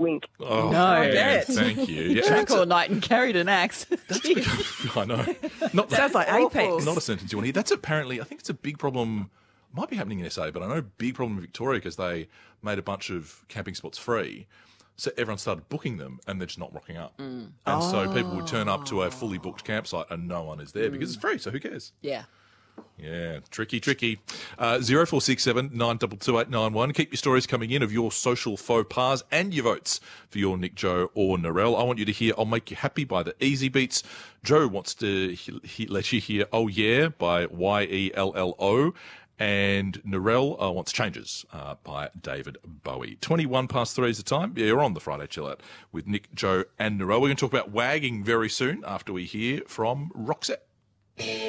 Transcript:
wink. Oh, No. yeah, thank you. Yeah, Drank all night and carried an axe. I know. Not, Sounds like Apex. not a sentence you want to hear. That's apparently, I think it's a big problem, might be happening in SA, but I know big problem in Victoria because they made a bunch of camping spots free. So everyone started booking them and they're just not rocking up. And so people would turn up to a fully booked campsite and no one is there because it's free, so who cares? Yeah. Yeah, tricky. 0467 922 Keep your stories coming in of your social faux pas and your votes for your Nick, Joe or Narelle. I want you to hear I'll Make You Happy by the Easy Beats. Joe wants to let you hear Oh Yeah by YELLO. And Narelle wants Changes by David Bowie. 3 is the time. Yeah, you're on the Friday Chill Out with Nick, Joe and Narelle. We're going to talk about wagging very soon after we hear from Roxette.